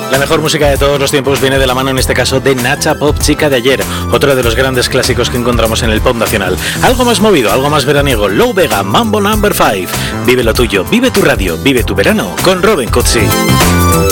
La mejor música de todos los tiempos viene de la mano, en este caso, de Nacha Pop, Chica de Ayer, otro de los grandes clásicos que encontramos en el pop nacional. Algo más movido, algo más veraniego, Low Vega, Mambo No. 5. Vive lo tuyo, vive tu radio, vive tu verano con Robin Cutsi.